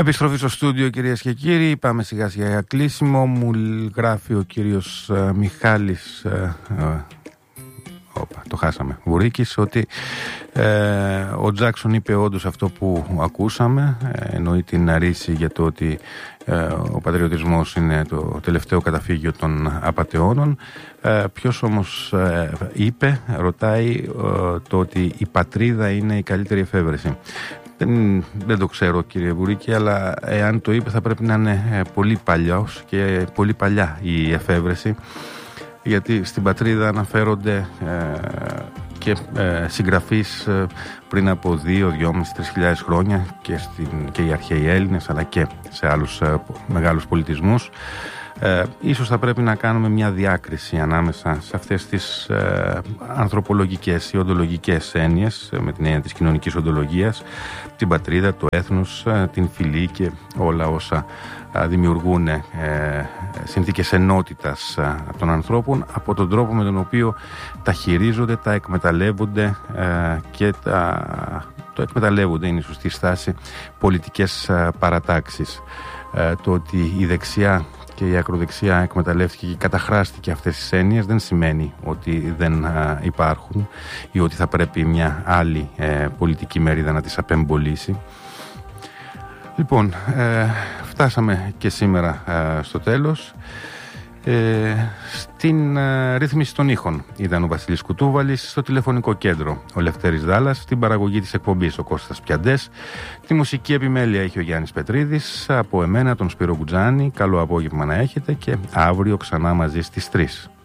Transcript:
Επιστροφή στο στούντιο, κυρίες και κύριοι. Πάμε σιγά σιγά για κλείσιμο. Μου γράφει ο κύριος Μιχάλης, το χάσαμε, Βουρίκης, ότι ο Τζάκσον είπε όντως αυτό που ακούσαμε, εννοεί την αρίση για το ότι ο πατριωτισμός είναι το τελευταίο καταφύγιο των απατεώνων. Ποιος όμως είπε, ρωτάει, το ότι η πατρίδα είναι η καλύτερη εφεύρεση. Δεν το ξέρω, κύριε Βουρίκη, αλλά εάν το είπε θα πρέπει να είναι πολύ παλιός και πολύ παλιά η εφεύρεση, γιατί στην πατρίδα αναφέρονται και συγγραφείς πριν από 2.500-3.000 χρόνια και οι αρχαίοι Έλληνες, αλλά και σε άλλους μεγάλους πολιτισμούς. Ίσως θα πρέπει να κάνουμε μια διάκριση ανάμεσα σε αυτές τις ανθρωπολογικές ή οντολογικές έννοιες, με την έννοια της κοινωνικής οντολογίας, την πατρίδα, το έθνος, την φυλή και όλα όσα δημιουργούν συνθήκες ενότητας των ανθρώπων, από τον τρόπο με τον οποίο τα χειρίζονται, τα εκμεταλλεύονται και το εκμεταλλεύονται, είναι η σωστή στάση, πολιτικές παρατάξεις. Το ότι η δεξιά και η ακροδεξιά εκμεταλλεύτηκε και καταχράστηκε αυτές τις έννοιες δεν σημαίνει ότι δεν υπάρχουν ή ότι θα πρέπει μια άλλη πολιτική μερίδα να τις απεμπολίσει. Λοιπόν, φτάσαμε και σήμερα στο τέλος. Στην ρύθμιση των ήχων ήταν ο Βασίλης Κουτούβαλης, στο τηλεφωνικό κέντρο ο Λευτέρης Δάλλας, στην παραγωγή της εκπομπής ο Κώστας Πιαντές, τη μουσική επιμέλεια είχε ο Γιάννης Πετρίδης, από εμένα τον Σπύρο Γκουτζάνη. Καλό απόγευμα να έχετε και αύριο ξανά μαζί στις 3.